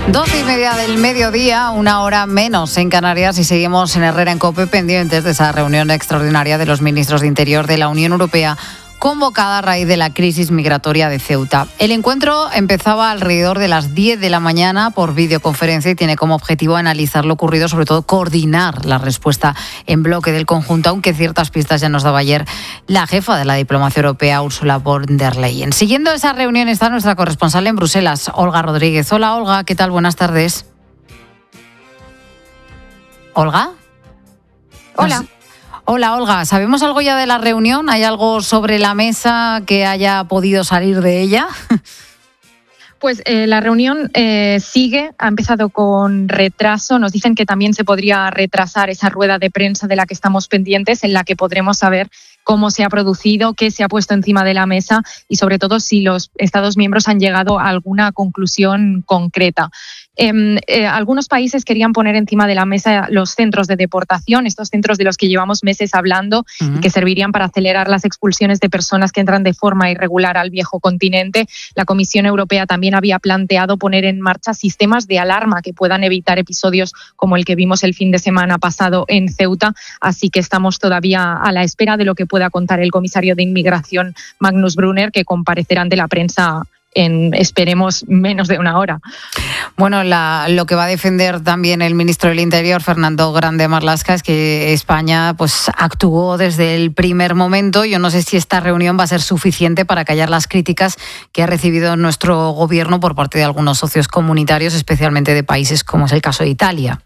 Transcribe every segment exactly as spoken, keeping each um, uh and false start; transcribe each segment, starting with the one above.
Doce y media del mediodía, una hora menos en Canarias, y seguimos en Herrera en COPE pendientes de esa reunión extraordinaria de los ministros de Interior de la Unión Europea convocada a raíz de la crisis migratoria de Ceuta. El encuentro empezaba alrededor de las diez de la mañana por videoconferencia y tiene como objetivo analizar lo ocurrido, sobre todo coordinar la respuesta en bloque del conjunto, aunque ciertas pistas ya nos daba ayer la jefa de la diplomacia europea, Ursula von der Leyen. Siguiendo esa reunión está nuestra corresponsal en Bruselas, Olga Rodríguez. Hola, Olga, ¿qué tal? Buenas tardes. ¿Olga? Hola. Hola, Olga. ¿Sabemos algo ya de la reunión? ¿Hay algo sobre la mesa que haya podido salir de ella? Pues eh, la reunión eh, sigue, ha empezado con retraso. Nos dicen que también se podría retrasar esa rueda de prensa de la que estamos pendientes, en la que podremos saber cómo se ha producido, qué se ha puesto encima de la mesa y, sobre todo, si los Estados miembros han llegado a alguna conclusión concreta. Eh, eh, algunos países querían poner encima de la mesa los centros de deportación, estos centros de los que llevamos meses hablando, uh-huh. y que servirían para acelerar las expulsiones de personas que entran de forma irregular al viejo continente. La Comisión Europea también había planteado poner en marcha sistemas de alarma que puedan evitar episodios como el que vimos el fin de semana pasado en Ceuta, así que estamos todavía a la espera de lo que pueda contar el comisario de Inmigración, Magnus Brunner, que comparecerá ante la prensa en, esperemos, menos de una hora. Bueno, la, lo que va a defender también el ministro del Interior, Fernando Grande Marlaska, es que España pues actuó desde el primer momento. Yo no sé si esta reunión va a ser suficiente para callar las críticas que ha recibido nuestro gobierno por parte de algunos socios comunitarios, especialmente de países como es el caso de Italia.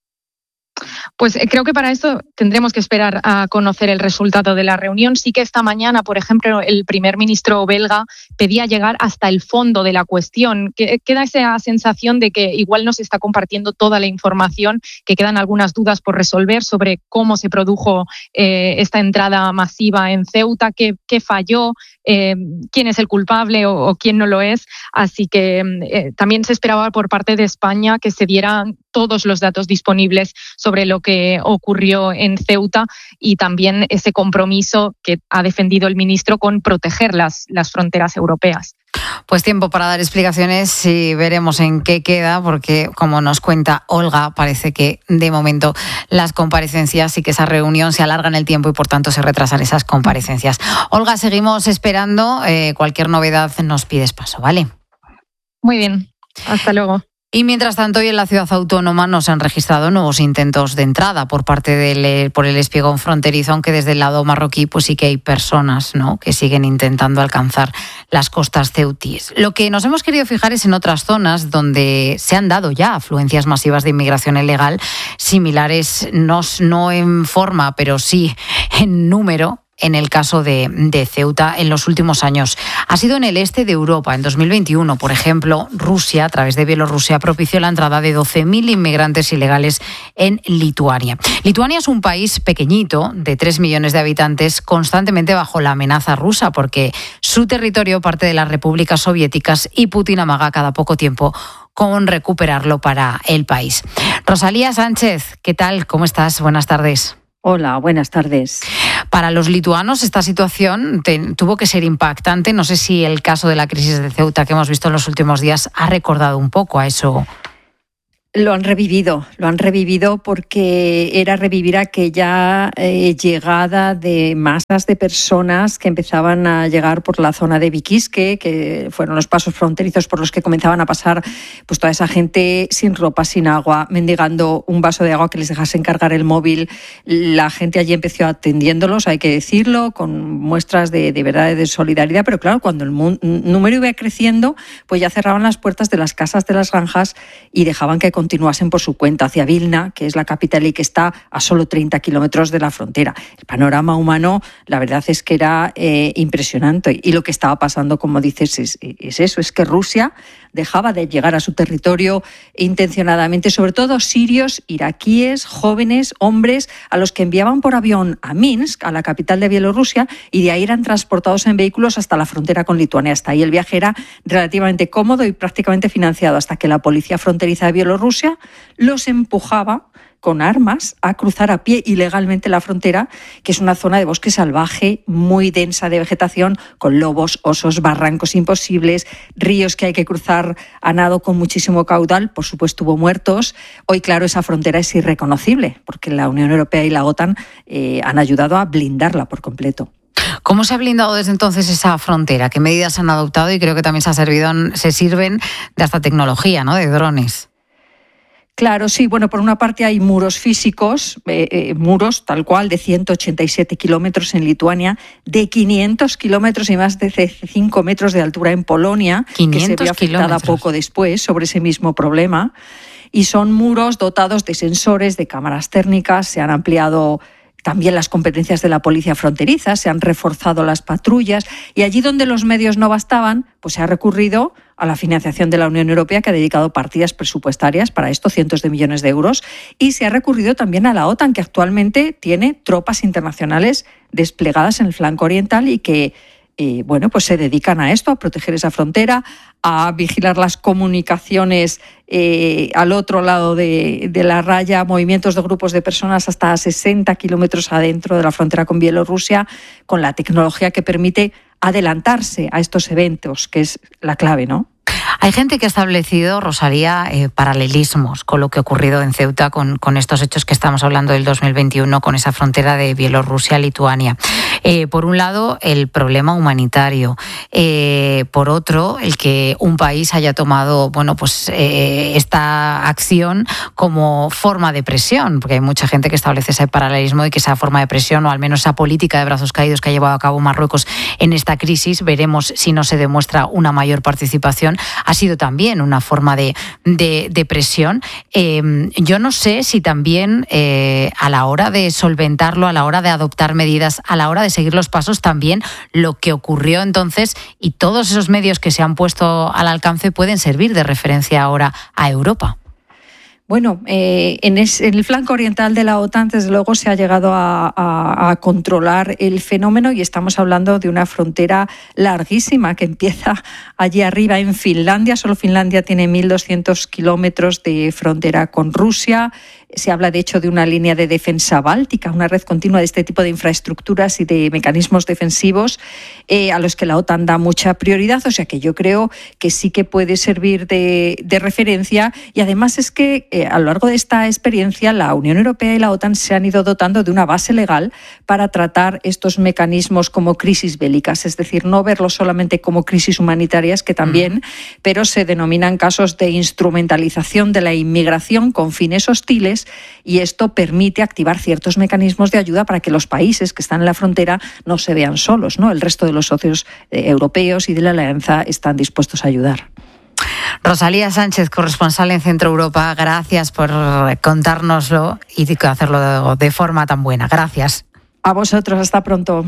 Pues creo que para esto tendremos que esperar a conocer el resultado de la reunión. Sí que esta mañana, por ejemplo, el primer ministro belga pedía llegar hasta el fondo de la cuestión. Queda esa sensación de que igual no se está compartiendo toda la información, que quedan algunas dudas por resolver sobre cómo se produjo eh, esta entrada masiva en Ceuta, qué, qué falló, eh, quién es el culpable o, o quién no lo es. Así que eh, también se esperaba por parte de España que se dieran todos los datos disponibles sobre lo que ocurrió en Ceuta y también ese compromiso que ha defendido el ministro con proteger las, las fronteras europeas. Pues tiempo para dar explicaciones y veremos en qué queda, porque como nos cuenta Olga, parece que de momento las comparecencias y que esa reunión se alarga en el tiempo y por tanto se retrasan esas comparecencias. Olga, seguimos esperando. Eh, cualquier novedad nos pides paso, ¿vale? Muy bien. Hasta luego. Y mientras tanto, hoy en la ciudad autónoma no se han registrado nuevos intentos de entrada por parte del por el espigón fronterizo, aunque desde el lado marroquí pues sí que hay personas, ¿no?, que siguen intentando alcanzar las costas ceutíes. Lo que nos hemos querido fijar es en otras zonas donde se han dado ya afluencias masivas de inmigración ilegal, similares, no, no en forma, pero sí en número, en el caso de, de Ceuta en los últimos años. Ha sido en el este de Europa. En dos mil veintiuno, por ejemplo, Rusia, a través de Bielorrusia, propició la entrada de doce mil inmigrantes ilegales en Lituania. Lituania es un país pequeñito, de tres millones de habitantes, constantemente bajo la amenaza rusa, porque su territorio parte de las repúblicas soviéticas y Putin amaga cada poco tiempo con recuperarlo para el país. Rosalía Sánchez, ¿qué tal? ¿Cómo estás? Buenas tardes. Hola, buenas tardes. Para los lituanos esta situación te, tuvo que ser impactante. No sé si el caso de la crisis de Ceuta que hemos visto en los últimos días ha recordado un poco a eso. Lo han revivido, lo han revivido porque era revivir aquella eh, llegada de masas de personas que empezaban a llegar por la zona de Viquisque, que fueron los pasos fronterizos por los que comenzaban a pasar pues toda esa gente sin ropa, sin agua, mendigando un vaso de agua que les dejasen cargar el móvil. La gente allí empezó atendiéndolos, hay que decirlo, con muestras de, de verdad de solidaridad, pero claro, cuando el mu- número iba creciendo, pues ya cerraban las puertas de las casas, de las granjas y dejaban que continuasen por su cuenta hacia Vilna, que es la capital y que está a solo treinta kilómetros de la frontera. El panorama humano, la verdad es que era eh, impresionante. Y lo que estaba pasando, como dices, es, es eso, es que Rusia dejaba de llegar a su territorio intencionadamente, sobre todo sirios, iraquíes, jóvenes, hombres, a los que enviaban por avión a Minsk, a la capital de Bielorrusia, y de ahí eran transportados en vehículos hasta la frontera con Lituania. Hasta ahí el viaje era relativamente cómodo y prácticamente financiado, hasta que la policía fronteriza de Bielorrusia los empujaba con armas a cruzar a pie ilegalmente la frontera, que es una zona de bosque salvaje muy densa de vegetación, con lobos, osos, barrancos imposibles, ríos que hay que cruzar a nado con muchísimo caudal. Por supuesto, hubo muertos. Hoy, claro, esa frontera es irreconocible porque la Unión Europea y la OTAN eh, han ayudado a blindarla por completo. ¿Cómo se ha blindado desde entonces esa frontera? ¿Qué medidas han adoptado? Y creo que también se, ha servido, se sirven de esta tecnología, ¿no?, de drones. Claro, sí. Bueno, por una parte hay muros físicos, eh, eh, muros tal cual de ciento ochenta y siete kilómetros en Lituania, de quinientos kilómetros y más de cinco metros de altura en Polonia, que se vio afectada poco después sobre ese mismo problema. Y son muros dotados de sensores, de cámaras térmicas, se han ampliado también las competencias de la policía fronteriza, se han reforzado las patrullas y allí donde los medios no bastaban, pues se ha recurrido a la financiación de la Unión Europea, que ha dedicado partidas presupuestarias para esto, cientos de millones de euros, y se ha recurrido también a la OTAN, que actualmente tiene tropas internacionales desplegadas en el flanco oriental y que eh, bueno, pues se dedican a esto, a proteger esa frontera, a vigilar las comunicaciones eh, al otro lado de, de la raya, movimientos de grupos de personas hasta sesenta kilómetros adentro de la frontera con Bielorrusia, con la tecnología que permite adelantarse a estos eventos, que es la clave, ¿no? Hay gente que ha establecido, Rosalía, eh, paralelismos con lo que ha ocurrido en Ceuta, con, con estos hechos que estamos hablando del dos mil veintiuno, con esa frontera de Bielorrusia-Lituania. Eh, por un lado, el problema humanitario. Eh, por otro, el que un país haya tomado, bueno, pues eh, esta acción como forma de presión, porque hay mucha gente que establece ese paralelismo y que esa forma de presión, o al menos esa política de brazos caídos que ha llevado a cabo Marruecos en esta crisis, veremos si no se demuestra una mayor participación, ha sido también una forma de, de, de presión. Eh, yo no sé si también eh, a la hora de solventarlo, a la hora de adoptar medidas, a la hora de seguir los pasos, también lo que ocurrió entonces y todos esos medios que se han puesto al alcance pueden servir de referencia ahora a Europa. Bueno, eh, en, es, en el flanco oriental de la OTAN, desde luego, se ha llegado a, a, a controlar el fenómeno y estamos hablando de una frontera larguísima que empieza allí arriba en Finlandia. Solo Finlandia tiene mil doscientos kilómetros de frontera con Rusia. Se habla, de hecho, de una línea de defensa báltica, una red continua de este tipo de infraestructuras y de mecanismos defensivos eh, a los que la OTAN da mucha prioridad. O sea que yo creo que sí que puede servir de, de referencia. Y además es que eh, a lo largo de esta experiencia la Unión Europea y la OTAN se han ido dotando de una base legal para tratar estos mecanismos como crisis bélicas. Es decir, no verlos solamente como crisis humanitarias, que también, mm. pero se denominan casos de instrumentalización de la inmigración con fines hostiles. Y esto permite activar ciertos mecanismos de ayuda para que los países que están en la frontera no se vean solos, ¿no? El resto de los socios eh, europeos y de la Alianza están dispuestos a ayudar. Rosalía Sánchez, corresponsal en Centro Europa, gracias por contárnoslo y hacerlo de forma tan buena. Gracias. A vosotros, hasta pronto.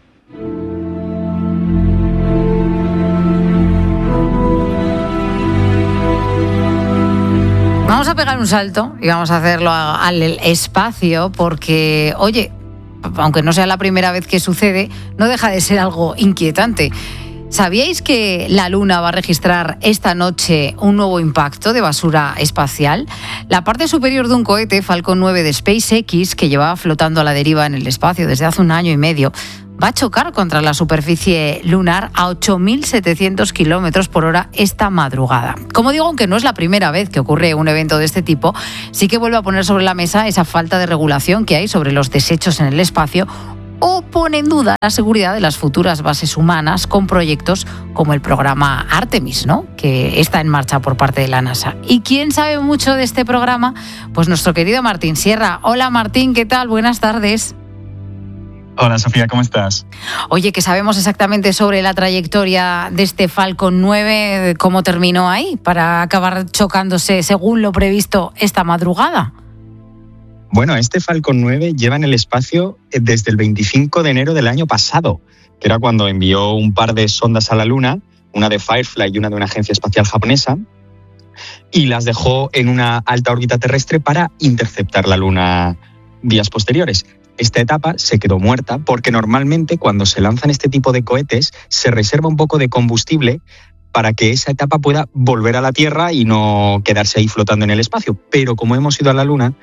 Vamos a pegar un salto y vamos a hacerlo al espacio porque, oye, aunque no sea la primera vez que sucede, no deja de ser algo inquietante. ¿Sabíais que la Luna va a registrar esta noche un nuevo impacto de basura espacial? La parte superior de un cohete Falcon nueve de SpaceX, que llevaba flotando a la deriva en el espacio desde hace un año y medio, va a chocar contra la superficie lunar a ocho mil setecientos kilómetros por hora esta madrugada. Como digo, aunque no es la primera vez que ocurre un evento de este tipo, sí que vuelve a poner sobre la mesa esa falta de regulación que hay sobre los desechos en el espacio, o pone en duda la seguridad de las futuras bases humanas con proyectos como el programa Artemis, ¿no?, que está en marcha por parte de la NASA. ¿Y quién sabe mucho de este programa? Pues nuestro querido Martín Sierra. Hola Martín, ¿qué tal? Buenas tardes. Hola Sofía, ¿cómo estás? Oye, ¿qué sabemos exactamente sobre la trayectoria de este Falcon nueve? ¿Cómo terminó ahí para acabar chocándose según lo previsto esta madrugada? Bueno, este Falcon nueve lleva en el espacio desde el veinticinco de enero del año pasado, que era cuando envió un par de sondas a la Luna, una de Firefly y una de una agencia espacial japonesa, y las dejó en una alta órbita terrestre para interceptar la Luna días posteriores. Esta etapa se quedó muerta porque normalmente cuando se lanzan este tipo de cohetes se reserva un poco de combustible para que esa etapa pueda volver a la Tierra y no quedarse ahí flotando en el espacio. Pero como hemos ido a la Luna,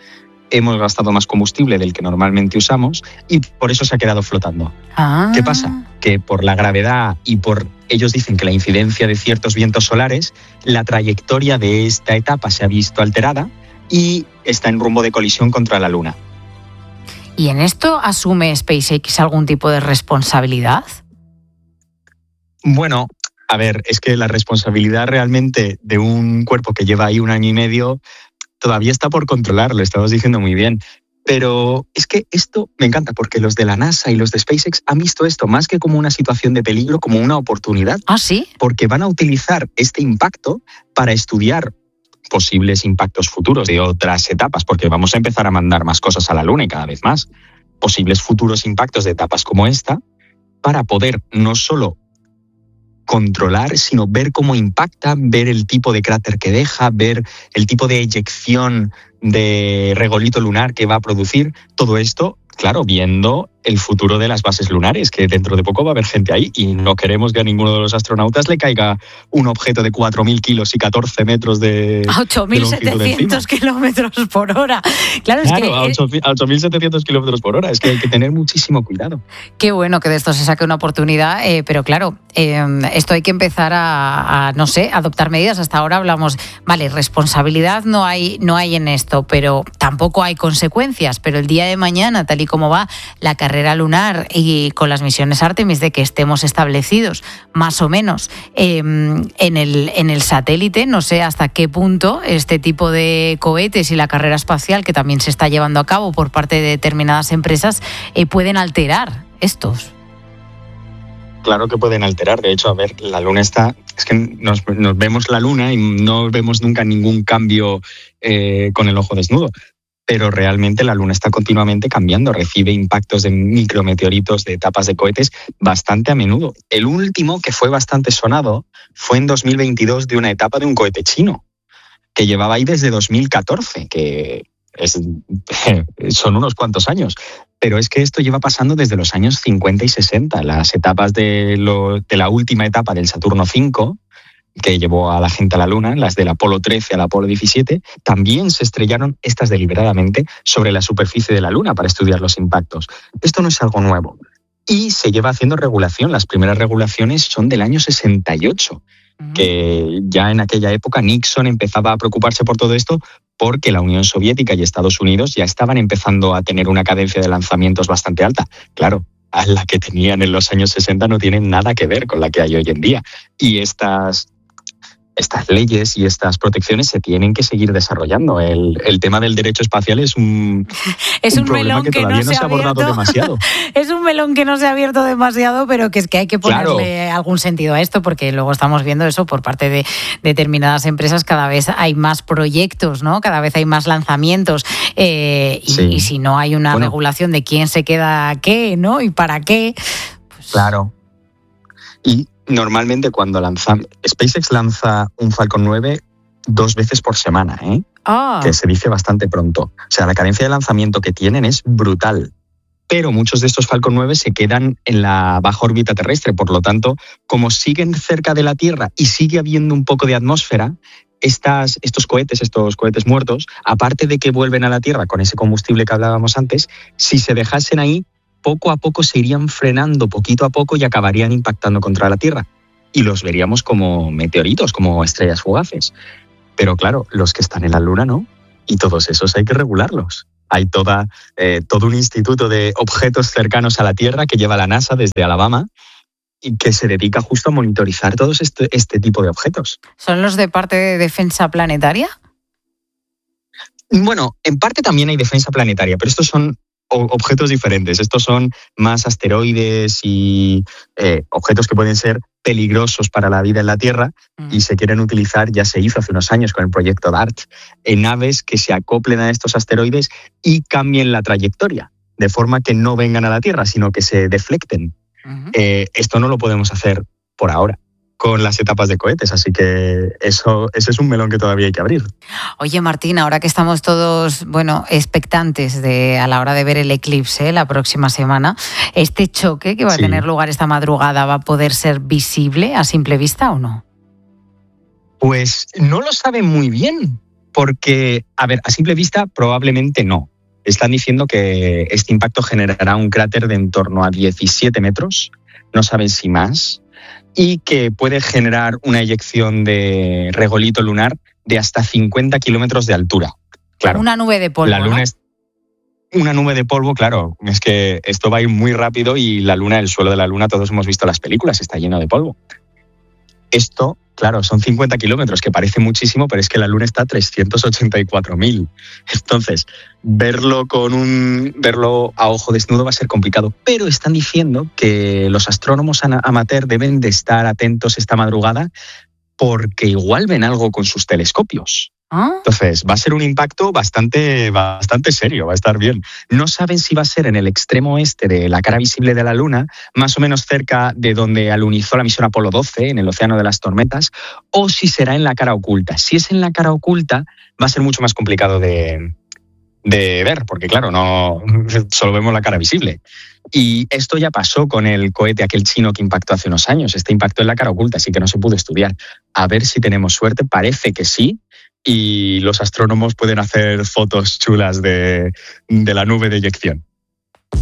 hemos gastado más combustible del que normalmente usamos y por eso se ha quedado flotando. Ah. ¿Qué pasa? Que por la gravedad y por, ellos dicen que la incidencia de ciertos vientos solares, la trayectoria de esta etapa se ha visto alterada y está en rumbo de colisión contra la Luna. ¿Y en esto asume SpaceX algún tipo de responsabilidad? Bueno, a ver, es que la responsabilidad realmente de un cuerpo que lleva ahí un año y medio todavía está por controlar, lo estamos diciendo muy bien. Pero es que esto me encanta porque los de la NASA y los de SpaceX han visto esto más que como una situación de peligro, como una oportunidad. ¿Ah, sí? Porque van a utilizar este impacto para estudiar posibles impactos futuros de otras etapas, porque vamos a empezar a mandar más cosas a la Luna y cada vez más. Posibles futuros impactos de etapas como esta, para poder no solo controlar, sino ver cómo impacta, ver el tipo de cráter que deja, ver el tipo de eyección de regolito lunar que va a producir. Todo esto, claro, viendo el futuro de las bases lunares, que dentro de poco va a haber gente ahí y no queremos que a ninguno de los astronautas le caiga un objeto de cuatro mil kilos y catorce metros de ocho mil setecientos kilómetros por hora. Claro, es claro, que... a ocho mil setecientos kilómetros por hora. Es que hay que tener muchísimo cuidado. Qué bueno que de esto se saque una oportunidad, eh, pero claro, eh, esto hay que empezar a, a, no sé, adoptar medidas. Hasta ahora hablamos, vale, responsabilidad no hay, no hay en esto, pero tampoco hay consecuencias. Pero el día de mañana, tal y como va la carrera lunar y con las misiones Artemis, de que estemos establecidos más o menos eh, en, el, en el satélite, no sé hasta qué punto este tipo de cohetes y la carrera espacial que también se está llevando a cabo por parte de determinadas empresas eh, pueden alterar estos. Claro que pueden alterar. De hecho, a ver, la Luna está... Es que nos, nos vemos la Luna y no vemos nunca ningún cambio eh, con el ojo desnudo. Pero realmente la Luna está continuamente cambiando, recibe impactos de micrometeoritos, de etapas de cohetes bastante a menudo. El último, que fue bastante sonado, fue en dos mil veintidós de una etapa de un cohete chino, que llevaba ahí desde dos mil catorce, que es, son unos cuantos años. Pero es que esto lleva pasando desde los años cincuenta y sesenta. Las etapas de, lo, de la última etapa del Saturno cinco, que llevó a la gente a la Luna, las del Apolo trece al Apolo diecisiete, también se estrellaron estas deliberadamente sobre la superficie de la Luna para estudiar los impactos. Esto no es algo nuevo. Y se lleva haciendo regulación. Las primeras regulaciones son del año sesenta y ocho, uh-huh. que ya en aquella época Nixon empezaba a preocuparse por todo esto porque la Unión Soviética y Estados Unidos ya estaban empezando a tener una cadencia de lanzamientos bastante alta. Claro, a la que tenían en los años sesenta no tiene nada que ver con la que hay hoy en día. Y estas... Estas leyes y estas protecciones se tienen que seguir desarrollando. El, el tema del derecho espacial es un, es un, un problema melón que, que todavía no no se ha abordado demasiado. Es un melón que no se ha abierto demasiado, pero que es que hay que ponerle claro. algún sentido a esto, porque luego estamos viendo eso por parte de determinadas empresas. Cada vez hay más proyectos, ¿no? Cada vez hay más lanzamientos. Eh, y, sí. y si no hay una bueno, regulación de quién se queda qué, ¿no? Y para qué. Pues... Claro. Y normalmente cuando lanzan... SpaceX lanza un Falcon nueve dos veces por semana, ¿eh? Oh. Que se dice bastante pronto. O sea, la cadencia de lanzamiento que tienen es brutal. Pero muchos de estos Falcon nueve se quedan en la baja órbita terrestre. Por lo tanto, como siguen cerca de la Tierra y sigue habiendo un poco de atmósfera, estas, estos cohetes, estos cohetes muertos, aparte de que vuelven a la Tierra con ese combustible que hablábamos antes, si se dejasen ahí, poco a poco se irían frenando, poquito a poco, y acabarían impactando contra la Tierra. Y los veríamos como meteoritos, como estrellas fugaces. Pero claro, los que están en la Luna no. Y todos esos hay que regularlos. Hay toda, eh, todo un instituto de objetos cercanos a la Tierra que lleva la NASA desde Alabama y que se dedica justo a monitorizar todos este, este tipo de objetos. ¿Son los de parte de defensa planetaria? Bueno, en parte también hay defensa planetaria, pero estos son objetos diferentes. Estos son más asteroides y eh, objetos que pueden ser peligrosos para la vida en la Tierra mm. y se quieren utilizar, ya se hizo hace unos años con el proyecto DART, en naves que se acoplen a estos asteroides y cambien la trayectoria, de forma que no vengan a la Tierra, sino que se deflecten. Uh-huh. Eh, esto no lo podemos hacer por ahora con las etapas de cohetes, así que eso, ese es un melón que todavía hay que abrir. Oye, Martín, ahora que estamos todos, bueno, expectantes de a la hora de ver el eclipse la próxima semana, ¿este choque que va sí. a tener lugar esta madrugada va a poder ser visible a simple vista o no? Pues no lo saben muy bien, porque, a ver, a simple vista probablemente no. están diciendo que este impacto generará un cráter de en torno a diecisiete metros, no saben si más, y que puede generar una eyección de regolito lunar de hasta cincuenta kilómetros de altura. Claro, una nube de polvo, la luna ¿no? es una nube de polvo, claro. Es que esto va a ir muy rápido y la luna, el suelo de la luna, todos hemos visto las películas, está lleno de polvo. Esto, claro, son cincuenta kilómetros, que parece muchísimo, pero es que la luna está a trescientos ochenta y cuatro mil. Entonces, verlo con un verlo a ojo desnudo va a ser complicado. Pero están diciendo que los astrónomos amateur deben de estar atentos esta madrugada porque igual ven algo con sus telescopios. ¿Ah? Entonces, va a ser un impacto bastante, bastante serio, va a estar bien. No saben si va a ser en el extremo oeste de la cara visible de la Luna, más o menos cerca de donde alunizó la misión Apolo doce, en el Océano de las Tormentas, o si será en la cara oculta. Si es en la cara oculta, va a ser mucho más complicado de, de ver, porque claro, no solo vemos la cara visible. Y esto ya pasó con el cohete aquel chino que impactó hace unos años. Este impactó en la cara oculta, así que no se pudo estudiar. A ver si tenemos suerte, parece que sí, y los astrónomos pueden hacer fotos chulas de, de la nube de eyección.